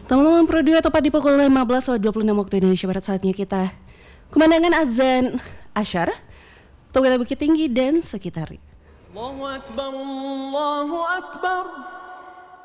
Teman-teman Pro 2 tepat di pukul 15.26 waktu Indonesia Barat, saatnya kita kumandangkan azan Asyar untuk Wilayah Bukit Tinggi dan sekitarnya. Allahu Akbar, Allahu Akbar.